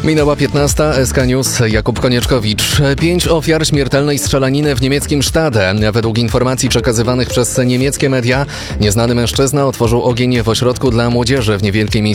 Minęła 15, SK News, Jakub Konieczkowicz. 5 ofiar śmiertelnej strzelaniny w niemieckim Stade. Według informacji przekazywanych przez niemieckie media, nieznany mężczyzna otworzył ogień w ośrodku dla młodzieży w niewielkiej miejscowości